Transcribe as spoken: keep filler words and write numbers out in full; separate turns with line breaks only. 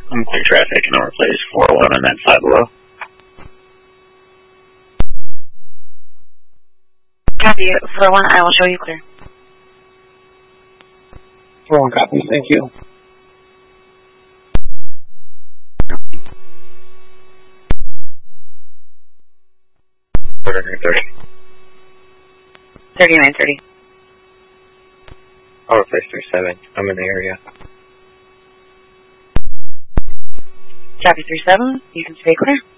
I'm clear traffic in Northplace four oh one and then five below.
Copy, four oh one, I will show you clear.
four oh one copy, thank you.
thirty-nine thirty.
thirty-nine thirty.
I'll replace three seven. I'm in the area.
Copy three seven, you can stay clear.